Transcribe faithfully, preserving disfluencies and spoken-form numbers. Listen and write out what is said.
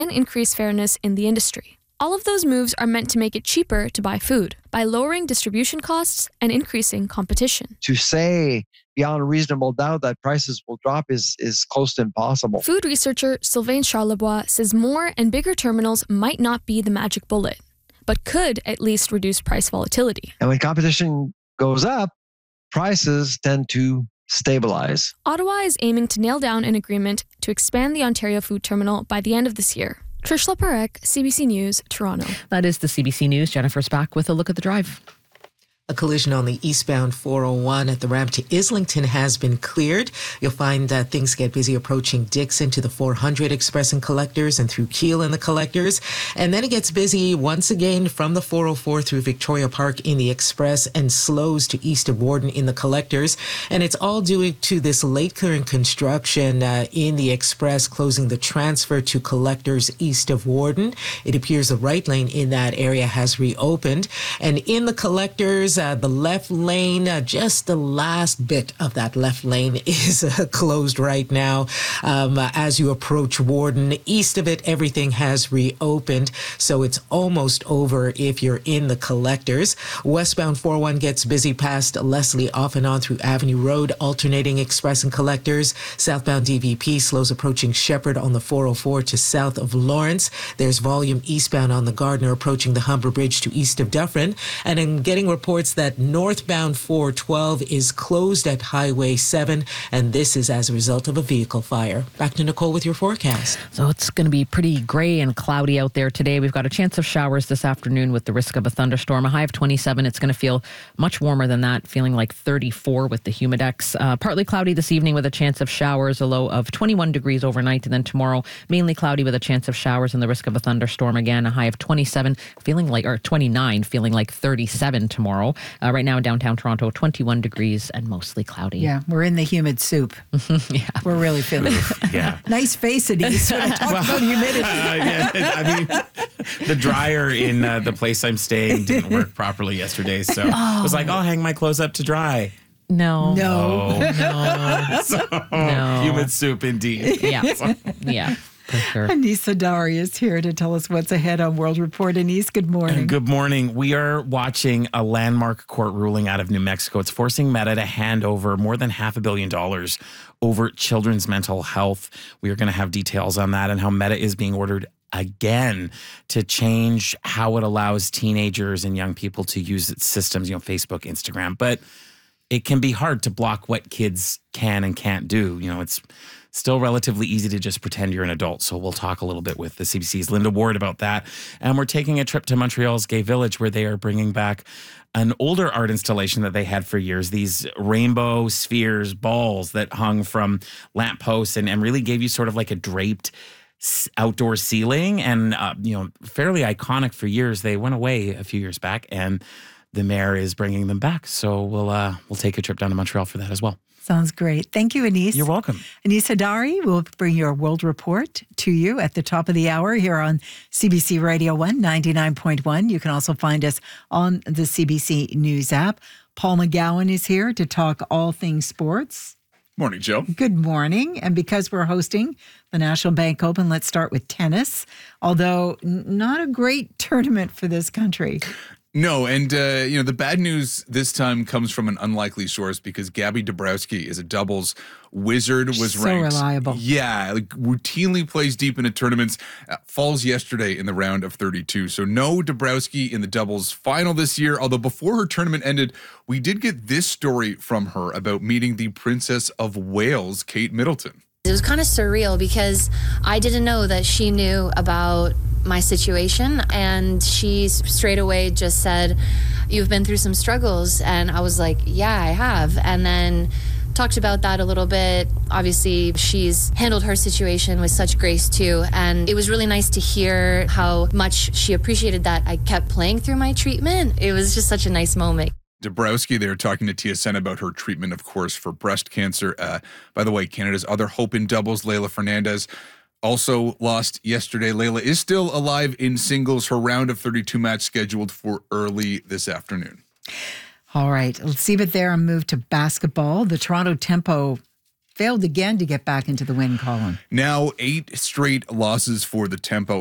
and increase fairness in the industry. All of those moves are meant to make it cheaper to buy food by lowering distribution costs and increasing competition. To say beyond a reasonable doubt that prices will drop is, is close to impossible. Food researcher Sylvain Charlebois says more and bigger terminals might not be the magic bullet, but could at least reduce price volatility. And when competition goes up, prices tend to stabilize. Ottawa is aiming to nail down an agreement to expand the Ontario Food Terminal by the end of this year. Trish Leparek, C B C News, Toronto. That is the C B C News. Jennifer's back with a look at the drive. A collision on the eastbound four oh one at the ramp to Islington has been cleared. You'll find that things get busy approaching Dixon to the four hundred Express and Collectors and through Keele and the Collectors. And then it gets busy once again from the four oh four through Victoria Park in the Express and slows to east of Warden in the Collectors. And it's all due to this late clearing construction uh, in the Express, closing the transfer to Collectors east of Warden. It appears the right lane in that area has reopened. And in the Collectors, Uh, the left lane, uh, just the last bit of that left lane is uh, closed right now. Um, uh, as you approach Warden, east of it, everything has reopened. So it's almost over if you're in the Collectors. Westbound four oh one gets busy past Leslie off and on through Avenue Road, alternating Express and Collectors. Southbound D V P slows approaching Shepherd on the four oh four to south of Lawrence. There's volume eastbound on the Gardner approaching the Humber Bridge to east of Dufferin. And in getting reports that northbound four twelve is closed at Highway seven, and this is as a result of a vehicle fire. Back to Nicole with your forecast. So it's going to be pretty gray and cloudy out there today. We've got a chance of showers this afternoon with the risk of a thunderstorm. A high of twenty-seven. It's going to feel much warmer than that, feeling like thirty-four with the humidex. Uh, partly cloudy this evening with a chance of showers, a low of twenty-one degrees overnight. And then tomorrow, mainly cloudy with a chance of showers and the risk of a thunderstorm again. A high of twenty-seven, feeling like, or twenty-nine, feeling like thirty-seven tomorrow. Uh, right now in downtown Toronto, twenty-one degrees and mostly cloudy. Yeah, we're in the humid soup. Yeah. We're really feeling it. Yeah. Nice face, Denise. When I talk Well, about humidity. Uh, yeah, I mean, the dryer in uh, the place I'm staying didn't work properly yesterday, so Oh. I was like, I'll hang my clothes up to dry. No. No. No. So, No. humid soup indeed. Yeah. Yeah. For sure. Anissa Dari is here to tell us what's ahead on World Report. Anise, good morning. Good morning. We are watching a landmark court ruling out of New Mexico. It's forcing Meta to hand over more than half a billion dollars over children's mental health. We are going to have details on that and how Meta is being ordered again to change how it allows teenagers and young people to use its systems, you know, Facebook, Instagram. But it can be hard to block what kids can and can't do. You know, it's still relatively easy to just pretend you're an adult. So we'll talk a little bit with the C B C's Linda Ward about that. And we're taking a trip to Montreal's Gay Village, where they are bringing back an older art installation that they had for years, these rainbow spheres, balls that hung from lampposts and, and really gave you sort of like a draped outdoor ceiling. And, uh, you know, fairly iconic for years. They went away a few years back, and the mayor is bringing them back. So we'll uh, we'll take a trip down to Montreal for that as well. Sounds great. Thank you, Anise. You're welcome. Anissa Dari will bring your World Report to you at the top of the hour here on C B C Radio one ninety-nine point one. You can also find us on the C B C News app. Paul McGowan is here to talk all things sports. Morning, Joe. Good morning. And because we're hosting the National Bank Open, let's start with tennis, although n- not a great tournament for this country. No, and, uh, you know, the bad news this time comes from an unlikely source because Gabby Dabrowski is a doubles wizard, was So ranked. reliable. Yeah, like routinely plays deep into tournaments, uh, falls yesterday in the round of thirty-two. So no Dabrowski in the doubles final this year, although before her tournament ended, we did get this story from her about meeting the Princess of Wales, Kate Middleton. It was kind of surreal because I didn't know that she knew about my situation, and she straight away just said, "You've been through some struggles," and I was like, "Yeah, I have," and then talked about that a little bit. Obviously, she's handled her situation with such grace too, and it was really nice to hear how much she appreciated that I kept playing through my treatment. It was just such a nice moment. Dabrowski there talking to T S N about her treatment, of course, for breast cancer. Uh, by the way, Canada's other hope in doubles, Leylah Fernandez, also lost yesterday. Leylah is still alive in singles. Her round of thirty-two match scheduled for early this afternoon. All right, let's leave it there and move to basketball. The Toronto Tempo failed again to get back into the win column. Now eight straight losses for the Tempo